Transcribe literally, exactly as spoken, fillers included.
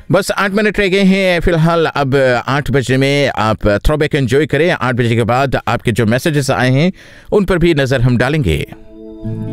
बस आठ मिनट रह गए हैं फिलहाल। अब आठ बजे में आप थ्रोबैक एंजॉय करें। आठ बजे के बाद आपके जो मैसेजेस आए हैं उन पर भी नज़र हम डालेंगे।